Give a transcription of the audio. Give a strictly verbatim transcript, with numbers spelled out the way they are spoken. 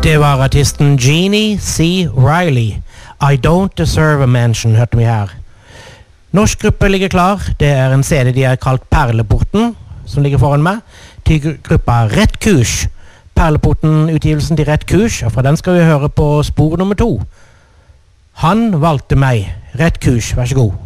Det var artisten Jeannie C. Riley. I Don't Deserve a Mention, hørte vi her. Norsk gruppe ligger klar. Det er en C D de har kalt Perleporten, som ligger foran meg. Til gruppa Rett Kurs. Perleporten-utgivelsen til Rett Kurs, og fra den skal vi høre på spor nummer to. Han valgte meg. Rett Kurs, vær så god.